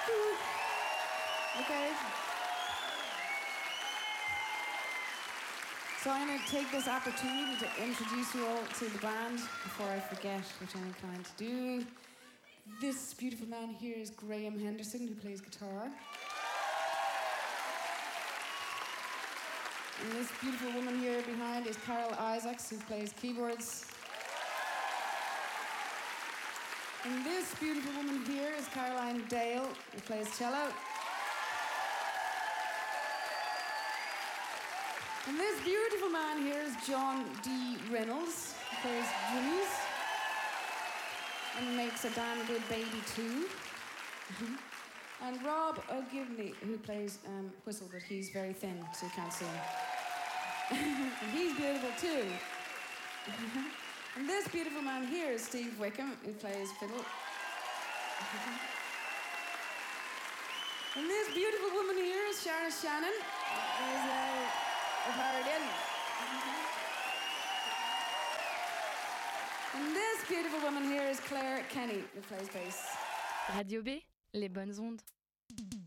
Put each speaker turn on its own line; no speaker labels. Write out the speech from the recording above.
Okay. So I'm going to take this opportunity to introduce you all to the band before I forget, which I'm inclined to do. This beautiful man here is Graham Henderson, who plays guitar. And this beautiful woman here behind is Carol Isaacs, who plays keyboards. And this beautiful woman here is Caroline Dale, who plays cello. And this beautiful man here is John D. Reynolds, who plays drums and makes a damn good baby too. And Rob O'Givney, who plays whistle, but he's very thin, so you can't see him. And he's beautiful too. And this beautiful man here is Steve Wickham, who plays fiddle. And this beautiful woman here is Sharon Shannon, and this beautiful woman here is Claire Kenny, who plays bass.
Radio B, les bonnes ondes.